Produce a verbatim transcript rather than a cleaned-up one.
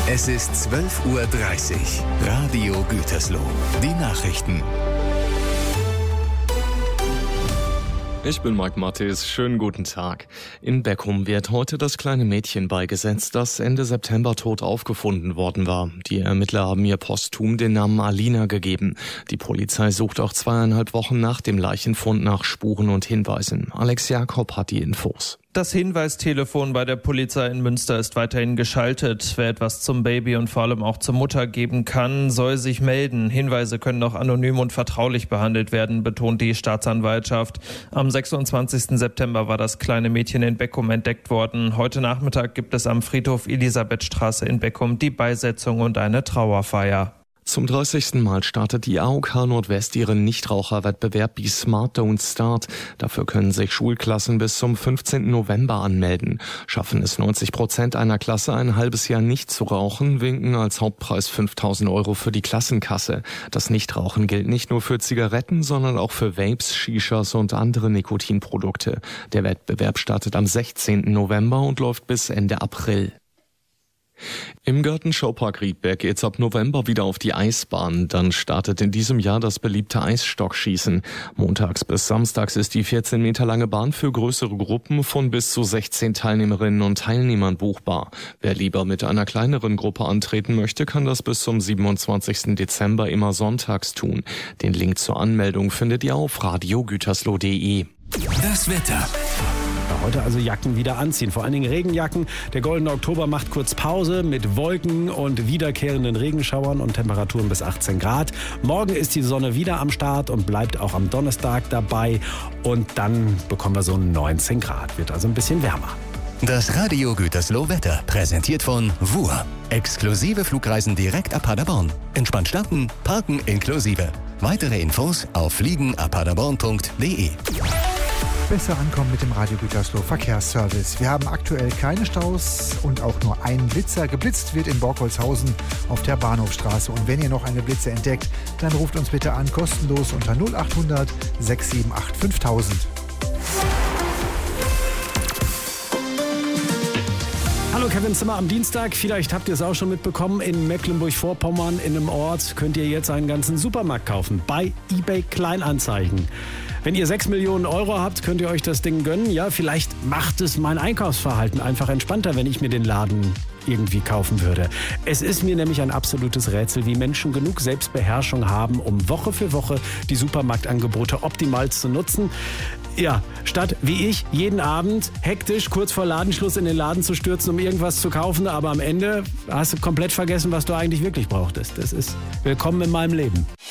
Es ist zwölf Uhr dreißig. Radio Gütersloh. Die Nachrichten. Ich bin Mike Mattes. Schönen guten Tag. In Beckum wird heute das kleine Mädchen beigesetzt, das Ende September tot aufgefunden worden war. Die Ermittler haben ihr posthum den Namen Alina gegeben. Die Polizei sucht auch zweieinhalb Wochen nach dem Leichenfund nach Spuren und Hinweisen. Alex Jakob hat die Infos. Das Hinweistelefon bei der Polizei in Münster ist weiterhin geschaltet. Wer etwas zum Baby und vor allem auch zur Mutter geben kann, soll sich melden. Hinweise können auch anonym und vertraulich behandelt werden, betont die Staatsanwaltschaft. Am sechsundzwanzigsten September war das kleine Mädchen in Beckum entdeckt worden. Heute Nachmittag gibt es am Friedhof Elisabethstraße in Beckum die Beisetzung und eine Trauerfeier. Zum dreißigsten Mal startet die A O K Nordwest ihren Nichtraucherwettbewerb Be Smart Don't Start. Dafür können sich Schulklassen bis zum fünfzehnten November anmelden. Schaffen es neunzig Prozent einer Klasse ein halbes Jahr nicht zu rauchen, winken als Hauptpreis fünftausend Euro für die Klassenkasse. Das Nichtrauchen gilt nicht nur für Zigaretten, sondern auch für Vapes, Shishas und andere Nikotinprodukte. Der Wettbewerb startet am sechzehnten November und läuft bis Ende April. Im Gartenschaupark Riedberg geht's ab November wieder auf die Eisbahn. Dann startet in diesem Jahr das beliebte Eisstockschießen. Montags bis samstags ist die vierzehn Meter lange Bahn für größere Gruppen von bis zu sechzehn Teilnehmerinnen und Teilnehmern buchbar. Wer lieber mit einer kleineren Gruppe antreten möchte, kann das bis zum siebenundzwanzigsten Dezember immer sonntags tun. Den Link zur Anmeldung findet ihr auf radio gütersloh punkt de. Das Wetter. Heute also Jacken wieder anziehen, vor allen Dingen Regenjacken. Der goldene Oktober macht kurz Pause mit Wolken und wiederkehrenden Regenschauern und Temperaturen bis achtzehn Grad. Morgen ist die Sonne wieder am Start und bleibt auch am Donnerstag dabei. Und dann bekommen wir so neunzehn Grad, wird also ein bisschen wärmer. Das Radio Gütersloh Wetter präsentiert von W U R. Exklusive Flugreisen direkt ab Paderborn. Entspannt starten, parken inklusive. Weitere Infos auf fliegen ab paderborn punkt de. Besser ankommen mit dem Radio Gütersloh Verkehrsservice. Wir haben aktuell keine Staus und auch nur einen Blitzer. Geblitzt wird in Borkholzhausen auf der Bahnhofstraße. Und wenn ihr noch eine Blitze entdeckt, dann ruft uns bitte an, kostenlos unter null achthundert sechs sieben acht fünftausend. Hallo, Kevin Zimmer am Dienstag. Vielleicht habt ihr es auch schon mitbekommen. In Mecklenburg-Vorpommern in einem Ort könnt ihr jetzt einen ganzen Supermarkt kaufen. Bei eBay Kleinanzeigen. Wenn ihr sechs Millionen Euro habt, könnt ihr euch das Ding gönnen. Ja, vielleicht macht es mein Einkaufsverhalten einfach entspannter, wenn ich mir den Laden irgendwie kaufen würde. Es ist mir nämlich ein absolutes Rätsel, wie Menschen genug Selbstbeherrschung haben, um Woche für Woche die Supermarktangebote optimal zu nutzen. Ja, statt wie ich jeden Abend hektisch kurz vor Ladenschluss in den Laden zu stürzen, um irgendwas zu kaufen, aber am Ende hast du komplett vergessen, was du eigentlich wirklich brauchtest. Das ist willkommen in meinem Leben.